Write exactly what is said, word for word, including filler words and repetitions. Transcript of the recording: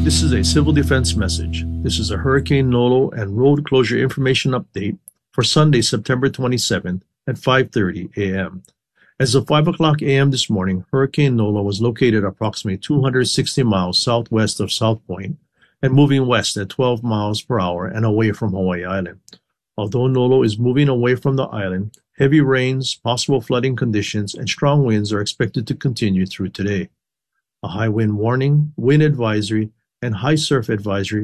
This is a civil defense message. This is a Hurricane Nolo and road closure information update for Sunday, September twenty-seventh at five thirty a m As of five o'clock a m this morning, Hurricane Nolo was located approximately two hundred sixty miles southwest of South Point and moving west at twelve miles per hour and away from Hawaii Island. Although Nolo is moving away from the island, heavy rains, possible flooding conditions, and strong winds are expected to continue through today. A high wind warning, wind advisory, and high surf advisory